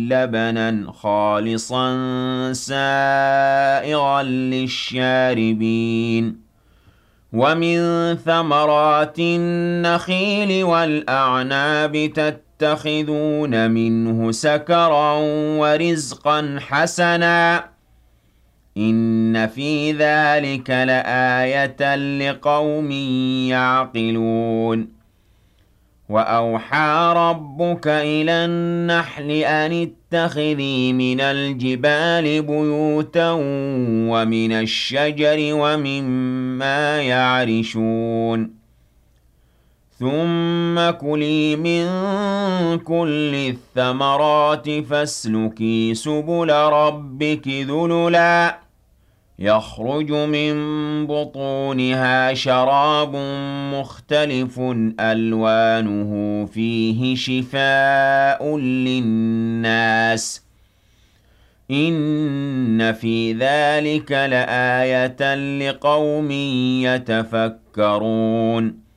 لبنا خالصا سائغا للشاربين ومن ثمرات النخيل والأعناب تتخذون منه سكرا ورزقا حسنا إن في ذلك لآية لقوم يعقلون وأوحى ربك إلى النحل أن اتخذي من الجبال بيوتا ومن الشجر ومما يعرشون ثم كلي من كل الثمرات فاسلكي سبل ربك ذللا يخرج من بطونها شراب مختلف ألوانه فيه شفاء للناس إن في ذلك لآية لقوم يتفكرون